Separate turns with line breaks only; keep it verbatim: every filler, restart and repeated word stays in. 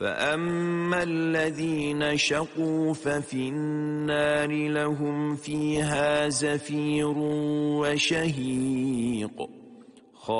فأما الذين شقوا ففي النار لهم فيها زفير وشهيق